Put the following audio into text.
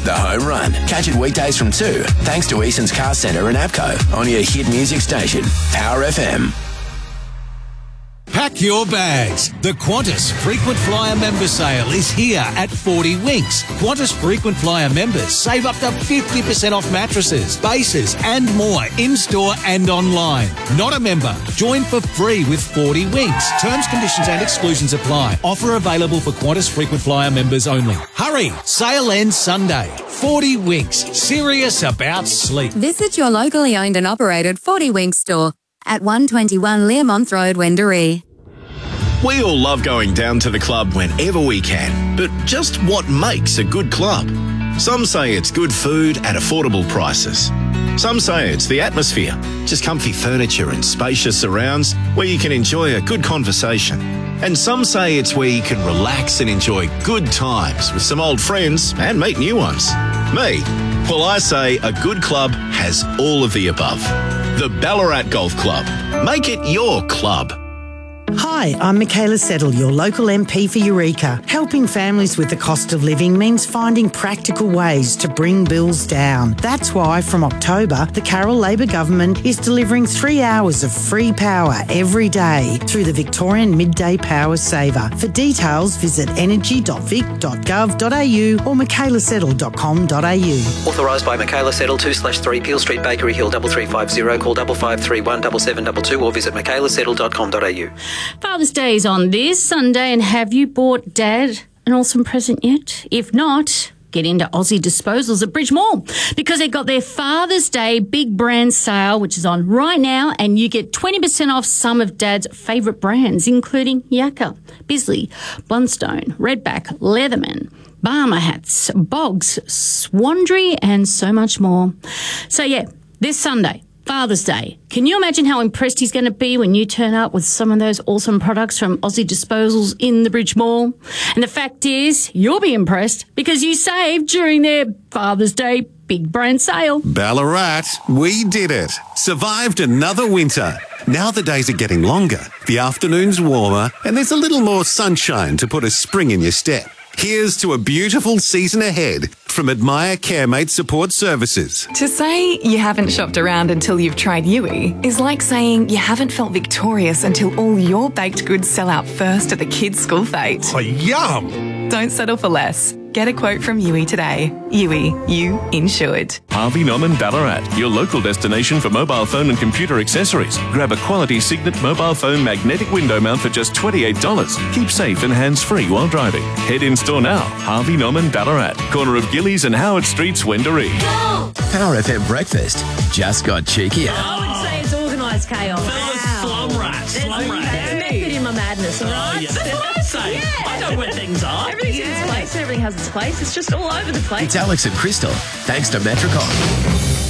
The Home Run. Catch it weekdays from 2, thanks to Eason's Car Centre and APCO on your hit music station, Power FM. Pack your bags. The Qantas Frequent Flyer Member Sale is here at 40 Winks. Qantas Frequent Flyer members save up to 50% off mattresses, bases and more in-store and online. Not a member? Join for free with 40 Winks. Terms, conditions and exclusions apply. Offer available for Qantas Frequent Flyer members only. Hurry! Sale ends Sunday. 40 Winks. Serious about sleep. Visit your locally owned and operated 40 Winks store at 121 Learmonth Road, Wendouree. We all love going down to the club whenever we can, but just what makes a good club? Some say it's good food at affordable prices. Some say it's the atmosphere, just comfy furniture and spacious surrounds where you can enjoy a good conversation. And some say it's where you can relax and enjoy good times with some old friends and meet new ones. Me? Well, I say a good club has all of the above. The Ballarat Golf Club. Make it your club. Hi, I'm Michaela Settle, your local MP for Eureka. Helping families with the cost of living means finding practical ways to bring bills down. That's why from October, the Carroll Labor Government is delivering 3 hours of free power every day through the Victorian Midday Power Saver. For details, visit energy.vic.gov.au or michaelasettle.com.au. Authorised by Michaela Settle, 2/3 Peel Street, Bakery Hill, 3350. Call 5531 7722 or visit michaelasettle.com.au. Father's Day is on this Sunday, and have you bought Dad an awesome present yet? If not, get into Aussie Disposals at Bridge Mall because they've got their Father's Day big brand sale, which is on right now, and you get 20% off some of Dad's favourite brands, including Yakka, Bisley, Blundstone, Redback, Leatherman, Barmer hats, Boggs, Swandry, and so much more. So yeah, this Sunday, Father's Day. Can you imagine how impressed he's going to be when you turn up with some of those awesome products from Aussie Disposals in the Bridge Mall? And the fact is, you'll be impressed because you saved during their Father's Day big brand sale. Ballarat, we did it. Survived another winter. Now the days are getting longer, the afternoon's warmer, and there's a little more sunshine to put a spring in your step. Here's to a beautiful season ahead from Admire Caremate Support Services. To say you haven't shopped around until you've tried Yui is like saying you haven't felt victorious until all your baked goods sell out first at the kids' school fete. Oh, yum! Don't settle for less. Get a quote from Yui today. Yui, you insured. Harvey Norman Ballarat, your local destination for mobile phone and computer accessories. Grab a quality Signet mobile phone magnetic window mount for just $28. Keep safe and hands-free while driving. Head in store now. Harvey Norman Ballarat, corner of Gillies and Howard Streets, Wendouree. Power FM breakfast just got cheekier. I would say it's organised chaos. Slum rats. There's method in my madness, all right? That's what I say. Yeah. I know where things are. Everything's in its place and everything has its place. It's just all over the place. It's Alex and Crystal, thanks to Metricon.